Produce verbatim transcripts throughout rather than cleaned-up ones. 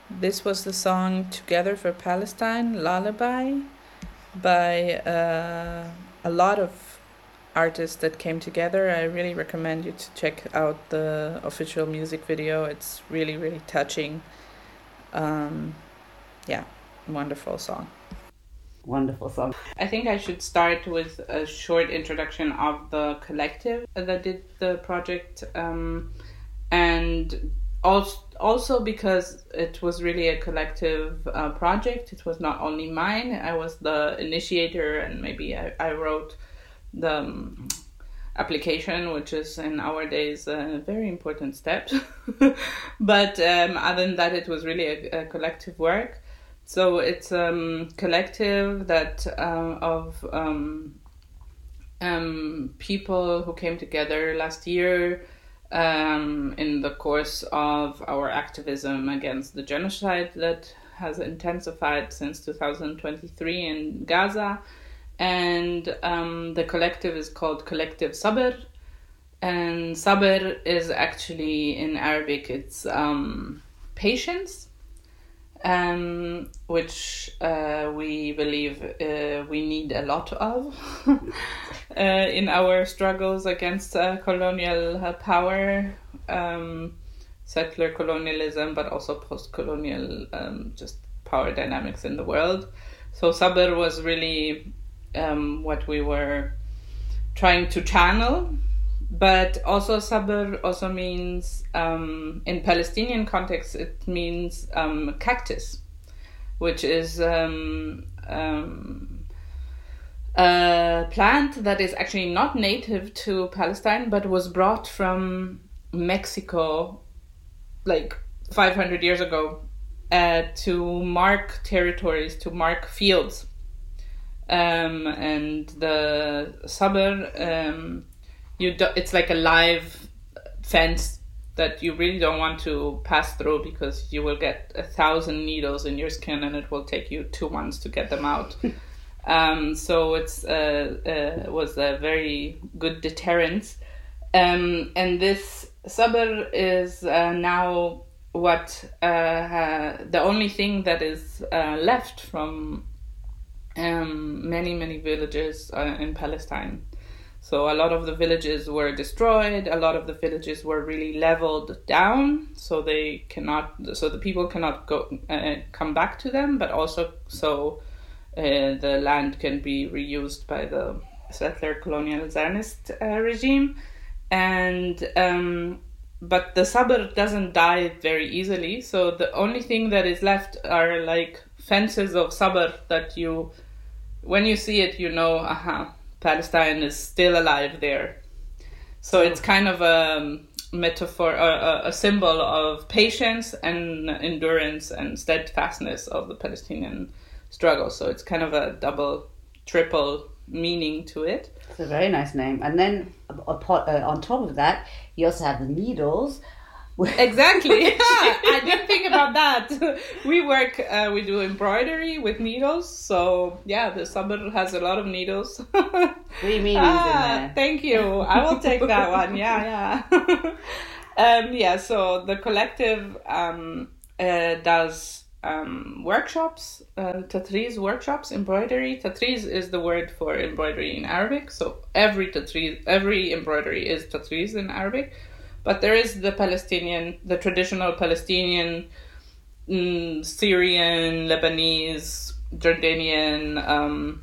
This was the song Together for Palestine, Lullaby, by uh, a lot of artists that came together. I really recommend you to check out the official music video. It's really, really touching. Um, yeah, wonderful song. Wonderful song. I think I should start with a short introduction of the collective that did the project, um, and also, also because it was really a collective uh, project. It was not only mine. I was the initiator, and maybe I, I wrote the um, application, which is in our days a very important step. But um, other than that, it was really a, a collective work. So it's a um, collective that uh, of um, um, people who came together last year um, in the course of our activism against the genocide that has intensified since two thousand twenty-three in Gaza. And um, the collective is called Collective Sabr. And Sabr is actually, in Arabic, it's um, patience. Um, which uh, we believe uh, we need a lot of uh, in our struggles against uh, colonial uh, power, um, settler colonialism, but also post-colonial um, just power dynamics in the world. So Sabr was really um, what we were trying to channel. But also Sabr also means, um, in Palestinian context, it means um, cactus, which is um, um, a plant that is actually not native to Palestine, but was brought from Mexico like five hundred years ago uh, to mark territories, to mark fields. Um, and the Sabr... Um, You do, it's like a live fence that you really don't want to pass through because you will get a thousand needles in your skin and it will take you two months to get them out. um, so it's uh, uh, was a very good deterrence. Um, and this Sabr is uh, now what uh, uh, the only thing that is uh, left from um, many, many villages uh, in Palestine. So a lot of the villages were destroyed. A lot of the villages were really leveled down, so they cannot, so the people cannot go uh, come back to them. But also, so uh, the land can be reused by the settler colonial Zionist uh, regime. And um, but the Sabr doesn't die very easily. So the only thing that is left are like fences of Sabr that you, when you see it, you know, aha. Palestine is still alive there. So it's kind of a metaphor, a, a symbol of patience and endurance and steadfastness of the Palestinian struggle. So it's kind of a double, triple meaning to it. It's a very nice name. And then uh, on top of that, you also have the needles. Exactly. I didn't think about that. We work, uh, we do embroidery with needles. So yeah, the Sabr has a lot of needles. Three meanings ah, in there. Thank you. I will take that one. Yeah, yeah. um, yeah, so the collective um, uh, does um, workshops, uh, tatriz workshops, embroidery. Tatriz is the word for embroidery in Arabic. So every tatriz, every embroidery is tatriz in Arabic. But there is the Palestinian, the traditional Palestinian, mm, Syrian, Lebanese, Jordanian, um,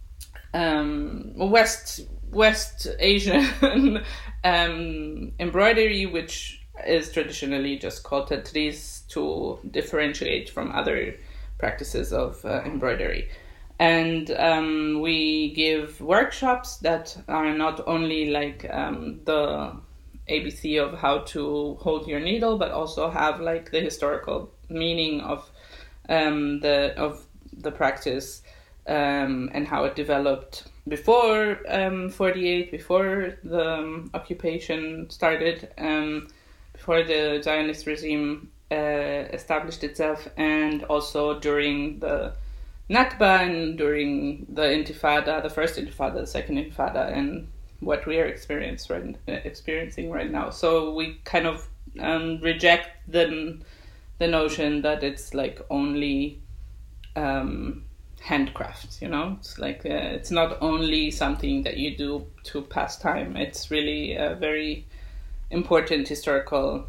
um, West West Asian um, embroidery, which is traditionally just called tatriz to differentiate from other practices of uh, embroidery. And um, we give workshops that are not only like um, the A B C of how to hold your needle, but also have like the historical meaning of um, the of the practice um, and how it developed before um, forty-eight, before the um, occupation started, um, before the Zionist regime uh, established itself, and also during the Nakba and during the Intifada, the first Intifada, the second Intifada, and what we are experience right, experiencing right now. So we kind of um, reject the the notion that it's like only um, handcraft, you know? It's like, uh, it's not only something that you do to pass time. It's really a very important historical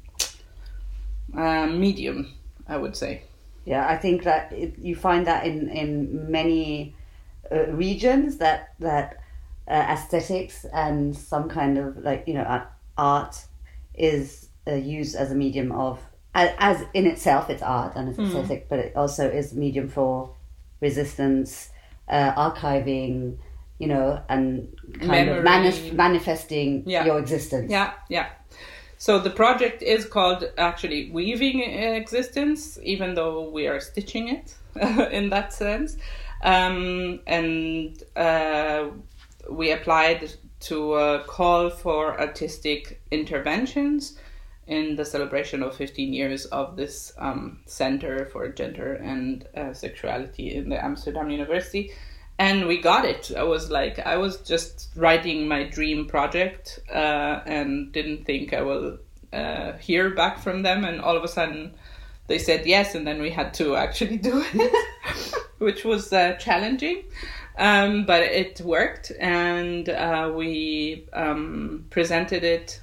uh, medium, I would say. Yeah, I think that it, you find that in, in many uh, regions that, that uh, aesthetics and some kind of like, you know, art is uh, used as a medium of, as, as in itself it's art and it's aesthetic, mm. but it also is a medium for resistance, uh, archiving, you know, and kind Memory. of manif- manifesting yeah. your existence. Yeah, yeah. So the project is called actually Weaving Existence, even though we are stitching it in that sense. Um, and uh, we applied to a call for artistic interventions in the celebration of fifteen years of this um, Center for Gender and uh, Sexuality in the Amsterdam University. And we got it. I was like, I was just writing my dream project uh, and didn't think I will uh, hear back from them. And all of a sudden they said yes. And then we had to actually do it, which was uh, challenging. Um, but it worked. And uh, we um, presented it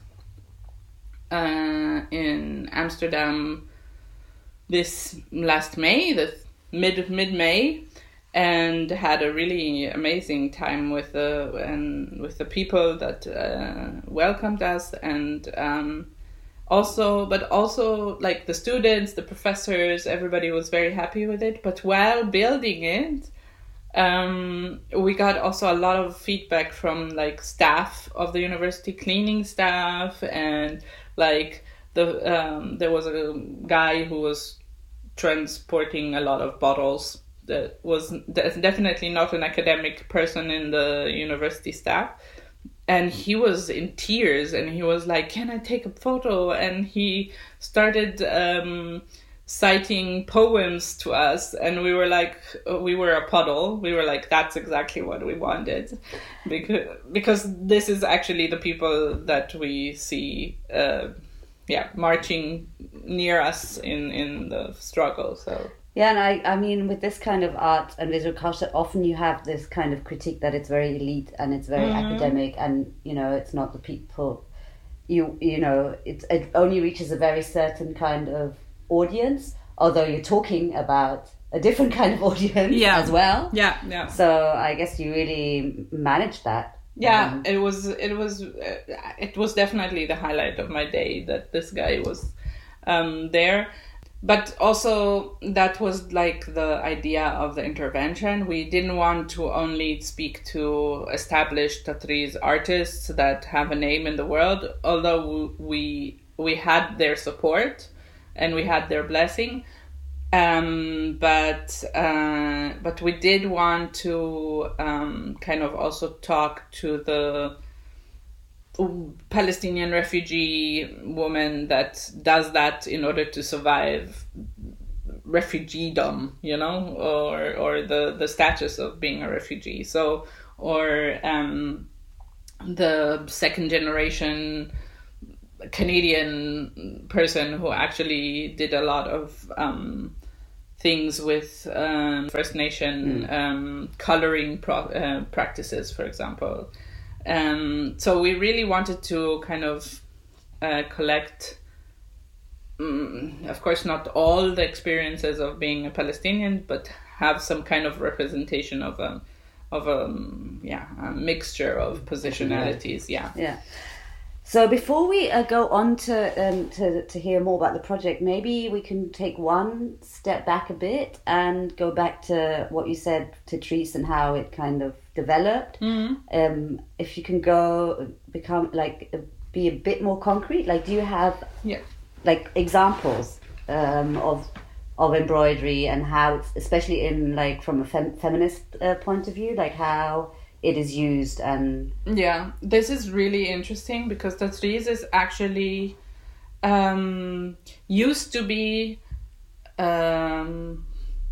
uh, in Amsterdam this last May, the mid, mid-May. And had a really amazing time with the and with the people that uh, welcomed us, and um, also, but also like the students, the professors, everybody was very happy with it. But while building it, um, we got also a lot of feedback from like staff of the university, cleaning staff, and like the um, there was a guy who was transporting a lot of bottles. That was definitely not an academic person in the university staff. And he was in tears and he was like, can I take a photo? And he started um, citing poems to us. And we were like, we were a puddle. We were like, that's exactly what we wanted. Because, because this is actually the people that we see uh, yeah, marching near us in, in the struggle. So... Yeah, and I, I mean, with this kind of art and visual culture, often you have this kind of critique that it's very elite and it's very mm-hmm. academic, and you know, it's not the people. You you know, it it only reaches a very certain kind of audience. Although you're talking about a different kind of audience yeah. as well. Yeah, yeah. So I guess you really managed that. Yeah, um, it was it was uh, it was definitely the highlight of my day that this guy was um, there. But also that was like the idea of the intervention. We didn't want to only speak to established Tatriz artists that have a name in the world, although we we had their support and we had their blessing. Um, but uh, but we did want to um, kind of also talk to the Palestinian refugee woman that does that in order to survive refugeedom, you know, or or the, the status of being a refugee. So, or um, the second generation Canadian person who actually did a lot of um, things with um, First Nation mm. um, coloring pro- uh, practices, for example. Um, so we really wanted to kind of uh, collect, um, of course, not all the experiences of being a Palestinian, but have some kind of representation of a, of a, yeah, a mixture of positionalities. Yeah. Yeah. So before we uh, go on to, um, to to hear more about the project, maybe we can take one step back a bit and go back to what you said, Tatriz, and how it kind of developed. Mm-hmm. Um, if you can go become like be a bit more concrete, like do you have yeah. like examples um, of of embroidery and how it's, especially in like from a fem- feminist uh, point of view, like how it is used? And yeah, this is really interesting because Tatriz is actually um, used to be um,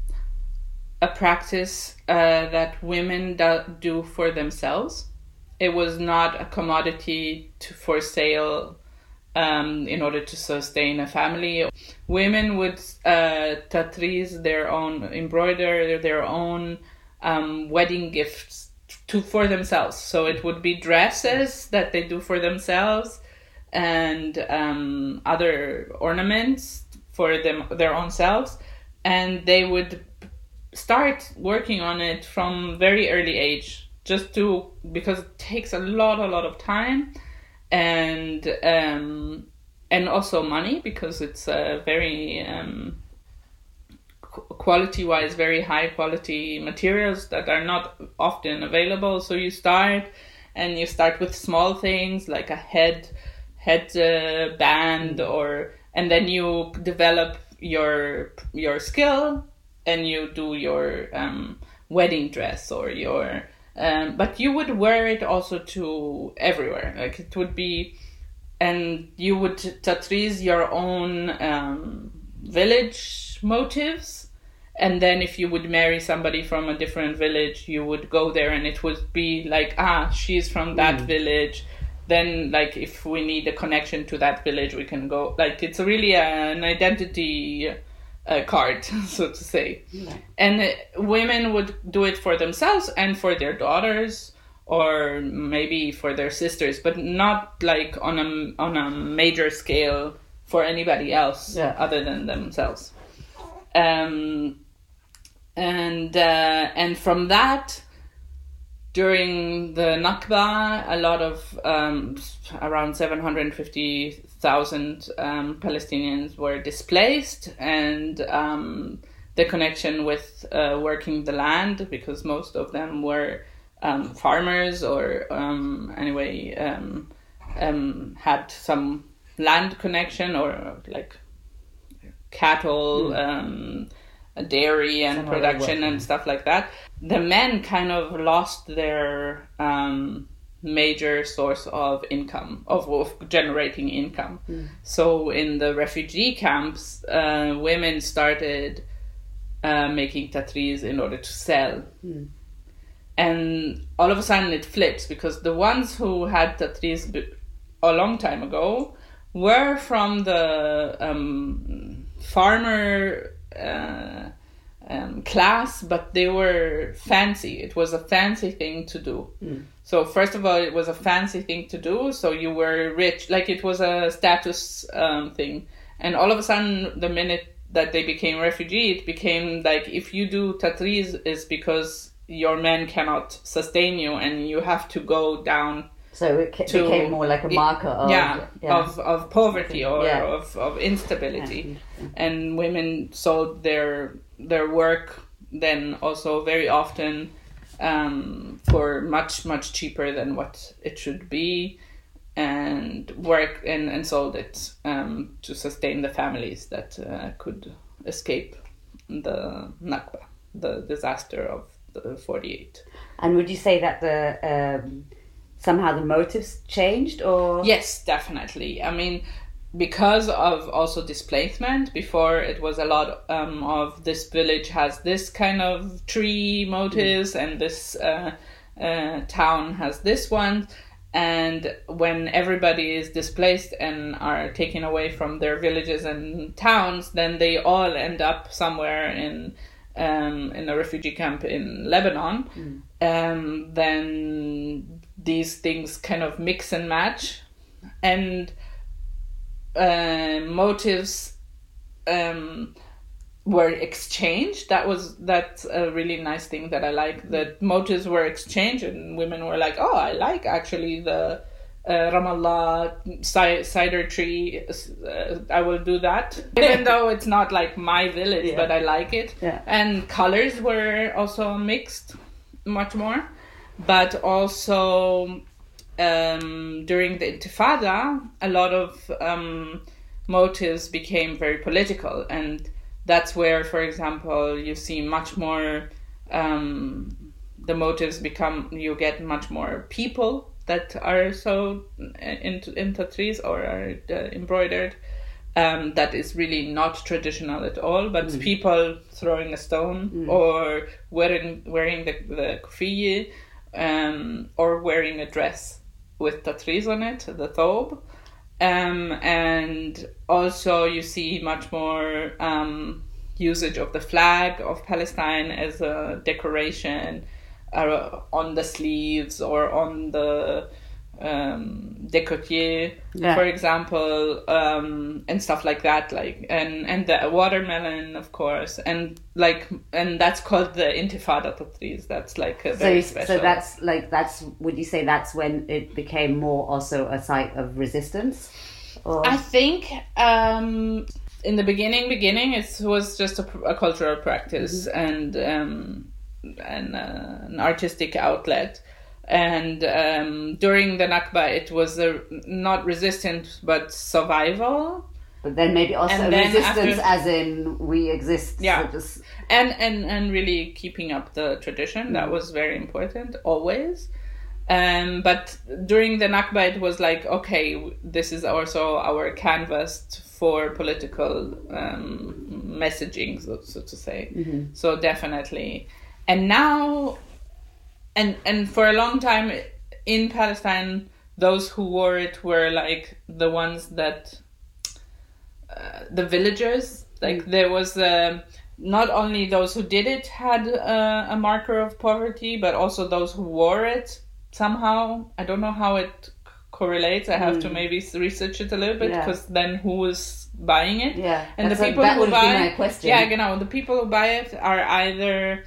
a practice uh, that women do, do for themselves. It was not a commodity to for sale um, in order to sustain a family. Women would uh, tatriz their own, embroider their own um, wedding gifts to for themselves. So it would be dresses that they do for themselves and um, other ornaments for them their own selves, and they would start working on it from very early age, just to because it takes a lot a lot of time and um, and also money, because it's a very um, quality wise very high quality materials that are not often available. So you start and you start with small things like a head head uh, band, or and then you develop your your skill and you do your um, wedding dress or your um, but you would wear it also to everywhere, like it would be, and you would tatriz your own um, village motives, and then if you would marry somebody from a different village, you would go there and it would be like, ah, she's from that mm. village. Then, like, if we need a connection to that village, we can go. Like, it's really an identity uh, card, so to say. Yeah. And uh, women would do it for themselves and for their daughters, or maybe for their sisters, but not like on a on a major scale for anybody else yeah. other than themselves. Um, and uh, and from that. During the Nakba, a lot of, um, around seven hundred fifty thousand um, Palestinians were displaced, and um, the connection with uh, working the land, because most of them were um, farmers or um, anyway um, um, had some land connection or like cattle, mm. um, dairy and Somewhere production and stuff like that. The men kind of lost their um, major source of income, of, of generating income. Mm. So in the refugee camps, uh, women started uh, making tatriz in order to sell. Mm. And all of a sudden it flips, because the ones who had tatriz a long time ago were from the um, farmer uh, um, class, but they were fancy. It was a fancy thing to do. Mm. So first of all, it was a fancy thing to do. So you were rich, like it was a status um, thing. And all of a sudden, the minute that they became refugee, it became like, if you do tatriz, is because your men cannot sustain you and you have to go down. So it ca- to, became more like a marker of yeah, yeah. of of poverty or yeah. of, of instability. Yeah. And women sold their their work then also very often um, for much much cheaper than what it should be, and work and, and sold it um, to sustain the families that uh, could escape the Nakba, the disaster of the forty-eight. And would you say that the um, somehow the motives changed, or? Yes, definitely. I mean, because of also displacement, before it was a lot um, of this village has this kind of tree motives mm. and this uh, uh, town has this one. And when everybody is displaced and are taken away from their villages and towns, then they all end up somewhere in um, in a refugee camp in Lebanon. Mm. Um, then these things kind of mix and match, and uh, motives um, were exchanged. That was that's a really nice thing that I like. That motives were exchanged, and women were like, "Oh, I like actually the uh, Ramallah c- cider tree. Uh, I will do that, even though it's not like my village, yeah. but I like it." Yeah. And colors were also mixed much more. But also um, during the Intifada, a lot of um, motives became very political, and that's where, for example, you see much more. Um, the motives become you get much more people that are so into in tatriz or are uh, embroidered. Um, that is really not traditional at all, but mm. people throwing a stone mm. or wearing wearing the the kufiye. Um, or wearing a dress with tatriz on it, the thobe, Um, and also you see much more um, usage of the flag of Palestine as a decoration uh, on the sleeves or on the um, décolleté, Yeah. for example, um, and stuff like that. Like and and the watermelon, of course, and like and that's called the Intifada Tatreez. That's like a So, very you- special. so that's like that's. Would you say that's when it became more also a site of resistance? Or I think um, in the beginning, beginning it was just a, a cultural practice and um, and uh, an artistic outlet. And um, during the Nakba, it was a, not resistance but survival. but then maybe also and then resistance, after- as in we exist. Yeah. So just, and and and really keeping up the tradition. That was very important always. Um, but during the Nakba, it was like, okay, this is also our canvas for political um, messaging, so, so to say. So definitely. And now, and and for a long time in Palestine, those who wore it were like the ones that uh, the villagers. Like there was uh, not only those who did it had uh, a marker of poverty, but also those who wore it somehow. I don't know how it c- correlates. I have to maybe s- research it a little bit Yeah. because then who is buying it? Yeah, and the that's a- people that who would be buy my question. Yeah, genau. The people who buy it are either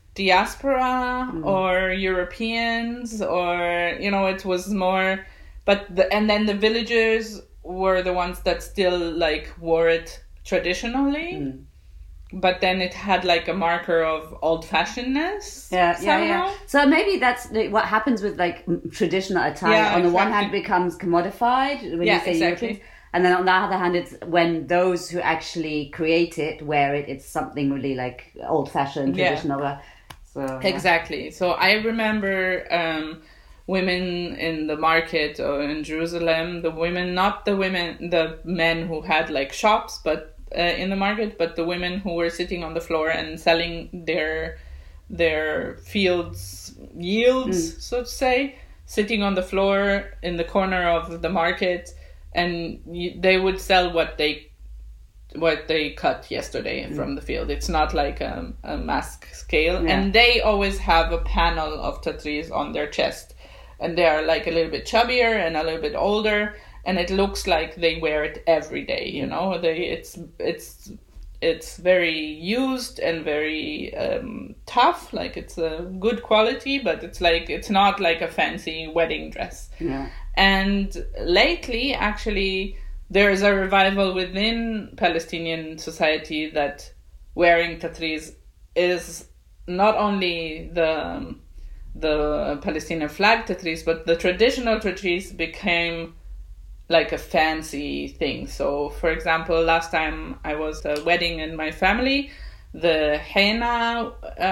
diaspora or Europeans, or you know, it was more. But the, and then the villagers were the ones that still like wore it traditionally, but then it had like a marker of old-fashionedness. Yeah, yeah, yeah. somehow. So maybe that's the- what happens with like m- traditional attire. Yeah, on the one exactly. hand, becomes commodified when Yeah, you say exactly. Europeans, and then on the other hand, it's when those who actually create it wear it. It's something really like old-fashioned, Yeah. traditional. So yeah. Exactly. So I remember um, women in the market or in Jerusalem, the women, not the women, the men who had like shops, but uh, in the market, but the women who were sitting on the floor and selling their their fields yields, so to say, sitting on the floor in the corner of the market, and you, they would sell what they what they cut yesterday from the field. It's not like a, a mass scale. Yeah. And they always have a panel of tatreez on their chest. And they are like a little bit chubbier and a little bit older. And it looks like they wear it every day, you know. They it's it's it's very used and very um, tough. Like it's a good quality, but it's like it's not like a fancy wedding dress. Yeah. And lately, actually, there is a revival within Palestinian society that wearing tatreez is not only the the Palestinian flag tatreez, but the traditional tatreez became like a fancy thing. So, for example, last time I was at a wedding in my family, the henna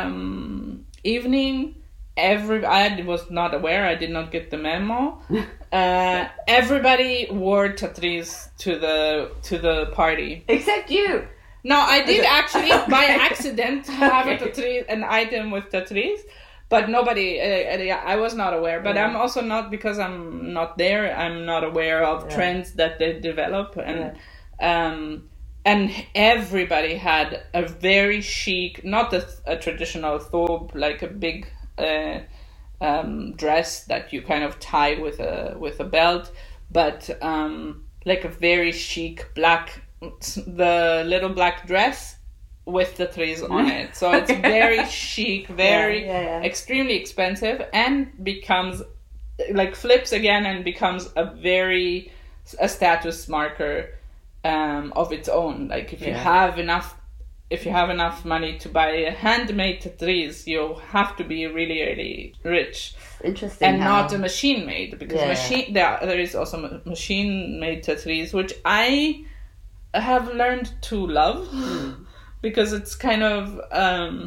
um, evening, every I was not aware, I did not get the memo. Uh, everybody wore tatreez to the to the party. Except you. No, I did Okay. actually by accident have a Okay. tatreez, an item with tatreez, but nobody. Uh, uh, yeah, I was not aware. But Yeah. I'm also not, because I'm not there. I'm not aware of Yeah. trends that they develop, and um, and everybody had a very chic, not a, a traditional thobe, like a big uh, um, dress that you kind of tie with a with a belt, but um, like a very chic black, the little black dress with the trees on it. So it's very chic, very Yeah, yeah, yeah. extremely expensive, and becomes like flips again and becomes a very a status marker um, of its own. Like if you Yeah. have enough. If you have enough money to buy a handmade tatreez, you have to be really, really rich, Interesting. and how- not a machine made, because Yeah. machine there there is also ma- machine made tatreez, which I have learned to love because it's kind of um,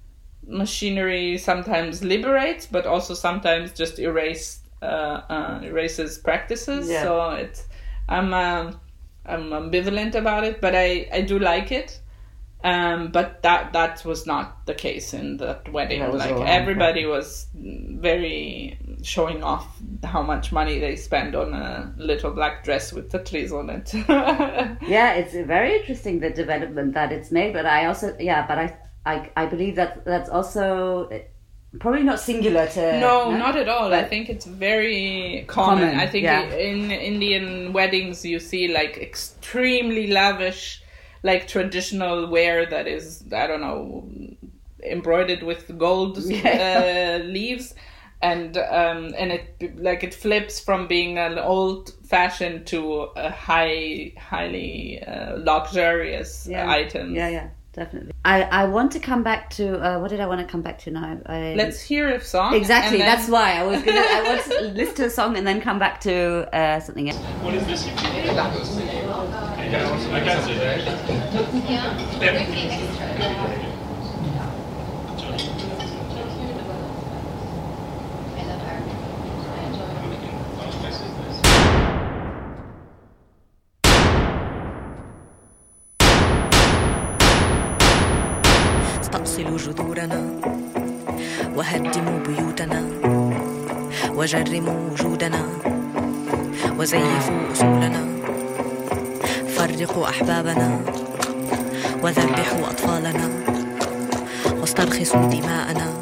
machinery sometimes liberates, but also sometimes just erase uh, uh, erases practices. Yeah. So it's I'm um, I'm ambivalent about it, but I I do like it. Um, but that that was not the case in that wedding. That was Like all everybody was very showing off how much money they spend on a little black dress with the trees on it. Yeah, it's very interesting, the development that it's made. But I also, yeah, but I, I, I believe that that's also probably not singular to... No, no? not at all. But I think it's very common. common I think yeah. in Indian weddings you see like extremely lavish, like traditional wear that is, I don't know, embroidered with gold yeah. uh, leaves. And um, and it like it flips from being an old fashioned to a high, highly uh, luxurious yeah. item. Yeah, yeah, definitely. I, I want to come back to uh, what did I want to come back to now? I, Let's hear a song. Exactly, then... that's why I was gonna. I want to listen to a song and then come back to uh, something else. What is this? I can see that. Yeah. استأصلوا جذورنا وهدموا بيوتنا وجرموا وجودنا وزيفوا أصولنا فرقوا أحبابنا وذبحوا أطفالنا واسترخصوا دماءنا